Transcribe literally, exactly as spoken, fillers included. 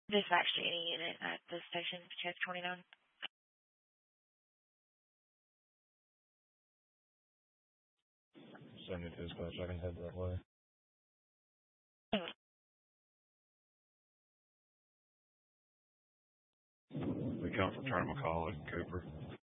Dispatch to any unit at the station, Chest twenty-nine. Send me dispatch. I can head that way. We come from Turner McCall and Cooper.